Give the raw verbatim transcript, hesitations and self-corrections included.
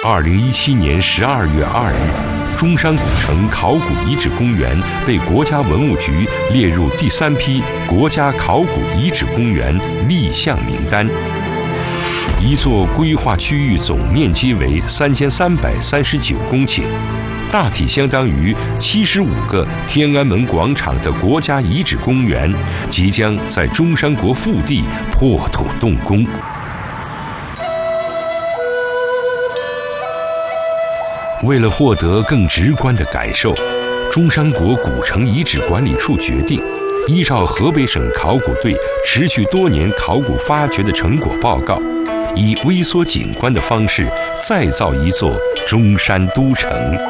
二零一七年十二月二日，中山古城考古遗址公园被国家文物局列入第三批国家考古遗址公园立项名单。一座规划区域总面积为三千三百三十九公顷，大体相当于七十五个天安门广场的国家遗址公园，即将在中山国腹地破土动工。为了获得更直观的感受，中山国古城遗址管理处决定，依照河北省考古队持续多年考古发掘的成果报告，以微缩景观的方式再造一座中山都城。